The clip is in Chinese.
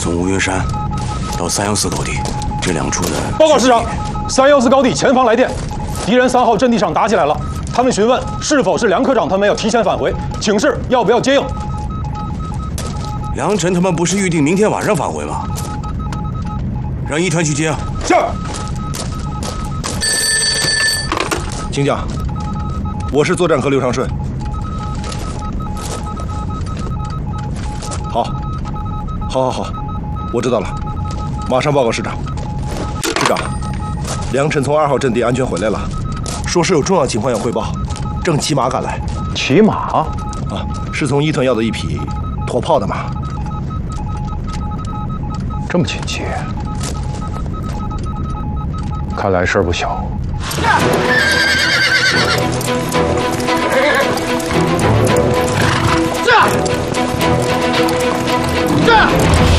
从乌云山到314高地这2处的。 报告师长，314高地前方来电，敌人3号阵地上打起来了。他们询问是否是梁科长他们要提前返回，请示要不要接应。 梁晨他们不是预定明天晚上返回吗？让1团去接。 是。 请讲。我是作战科刘长顺。好，我知道了，马上报告师长。师长，梁晨从2号阵地安全回来了，说是有重要情况要汇报，正骑马赶来。 骑马？ 啊，是从1团要的一匹驮炮的马。 这么紧急，看来事儿不小。 这！